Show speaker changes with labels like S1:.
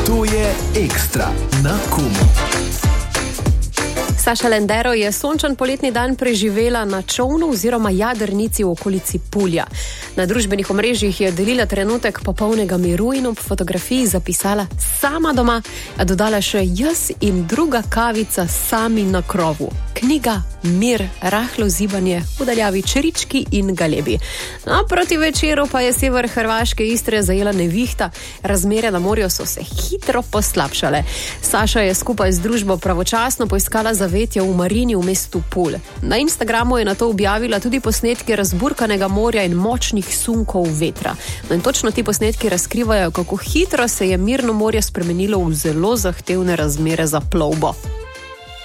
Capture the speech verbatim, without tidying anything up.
S1: To je Ekstra na Komu.
S2: Saša Lendero je sončen poletni dan preživela na čolnu oziroma jadrnici v okolici Pulja. Na družbenih omrežjih je delila trenutek popolnega miru in ob fotografiji zapisala sama doma, a dodala še jaz in druga kavica sami na krovu. Knjiga, mir, rahlo zibanje, v daljavi črički in galebi. No, proti večeru pa je sever Hrvaške Istre zajela nevihta, razmere na morju so se hitro poslabšale. Saša je skupaj z družbo pravočasno poiskala zavetje v marini v mestu Pulj. Na Instagramu je nato objavila tudi posnetke razburkanega morja in močnih sunkov vetra. No in točno ti posnetki razkrivajo, kako hitro se je mirno morje spremenilo v zelo zahtevne razmere za plovbo.